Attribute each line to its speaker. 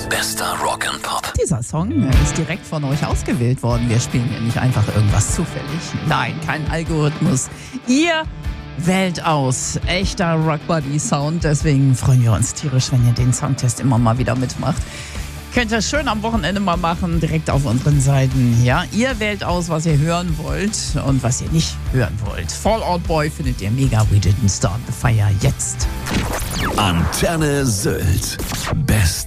Speaker 1: Bester Rock and Pop.
Speaker 2: Dieser Song ist direkt von euch ausgewählt worden. Wir spielen ja nicht einfach irgendwas zufällig. Nein, kein Algorithmus. Ihr wählt aus. Echter Rockbody-Sound. Deswegen freuen wir uns tierisch, wenn ihr den Songtest immer mal wieder mitmacht. Könnt ihr schön am Wochenende mal machen, direkt auf unseren Seiten. Ja, ihr wählt aus, was ihr hören wollt und was ihr nicht hören wollt. Fall Out Boy findet ihr mega. We Didn't Start the Fire jetzt.
Speaker 1: Antenne Sylt. Best